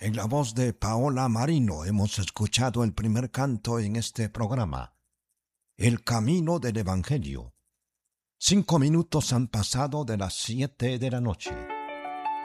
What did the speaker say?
En la voz de Paola Marino hemos escuchado el primer canto en este programa, El Camino del Evangelio. 5 minutos han pasado de las 7 de la noche.